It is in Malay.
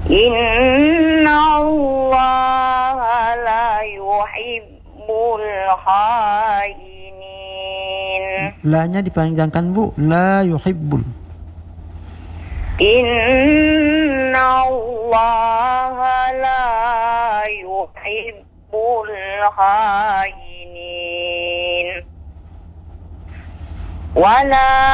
Inna Allah la yuhibbul khainin. La-nya dipanjangkan, Bu. La yuhibbul. Inna Allah la yuhibbul khainin. Wala